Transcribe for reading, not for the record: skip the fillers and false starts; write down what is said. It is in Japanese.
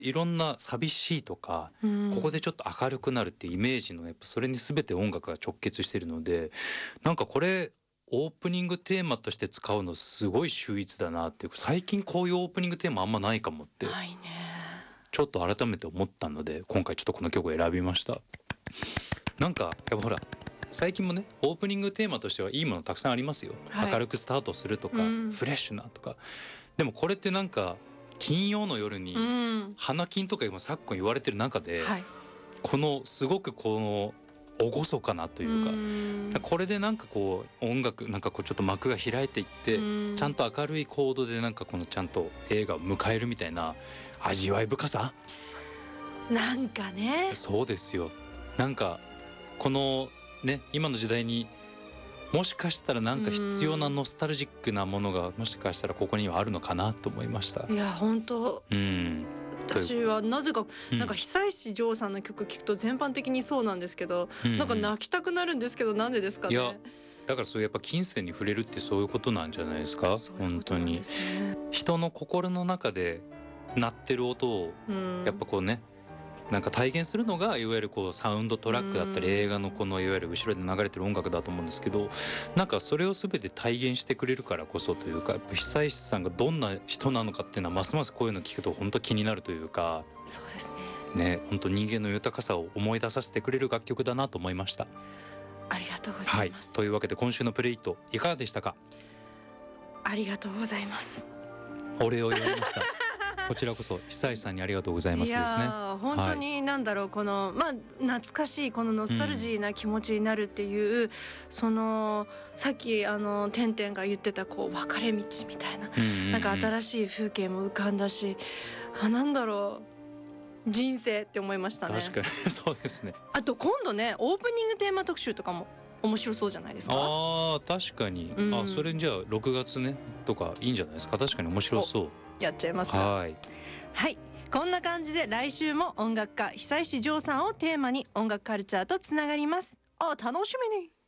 いろんな寂しいとか、ここでちょっと明るくなるっていうイメージのやっぱそれに全て音楽が直結しているので、なんかこれオープニングテーマとして使うのすごい秀逸だなっていう、最近こういうオープニングテーマあんまないかもってないね。 ちょっと改めて思ったので、今回ちょっとこの曲を選びました。なんかやっぱほら最近もねオープニングテーマとしてはいいものたくさんありますよ、 はい、 明るくスタートするとか、フレッシュなとか。でもこれってなんか金曜の夜に花金とか今昨今言われてる中で、このすごくこの厳かなというか、これでなんかこう音楽なんかこうちょっと幕が開いていって、ちゃんと明るいコードでなんかこのちゃんと映画を迎えるみたいな味わい深さなんかね。 そうですよ。なんかこのね今の時代にもしかしたらなんか必要なノスタルジックなものがもしかしたらここにはあるのかなと思いました。 いや本当、私はなぜかなんか久石譲さんの曲聴くと全般的にそうなんですけど、なんか泣きたくなるんですけど、なんでですかね。 いやだからそうやっぱ金銭に触れるってそういうことなんじゃないですか。本当に人の心の中で鳴ってる音をやっぱこうねなんか体現するのがいわゆるこうサウンドトラックだったり映画のこのいわゆる後ろで流れてる音楽だと思うんですけど、なんかそれを全て体現してくれるからこそというか、やっぱ久石さんがどんな人なのかっていうのはますますこういうの聞くと本当気になるというか、 そうですね本当人間の豊かさを思い出させてくれる楽曲だなと思いました。 ありがとうございます、 というわけで今週のプレイトいかがでしたか。ありがとうございます。 お礼を言われましたこちらこそ久石さんにありがとうございますですね。 本当になんだろう、この懐かしいこのノスタルジーな気持ちになるっていう、そのさっきてんてんが言ってたこう分かれ道みたいな、なんか新しい風景も浮かんだし、なんだろう人生って思いましたね。 確かにそうですね。 あと今度ねオープニングテーマ特集とかも面白そうじゃないですか。 確かに、それじゃあ6月ねとかいいんじゃないですか。確かに面白そう。 やっちゃいますか。はい、こんな感じで来週も音楽家久石譲さんをテーマに音楽カルチャーとつながります。お楽しみに。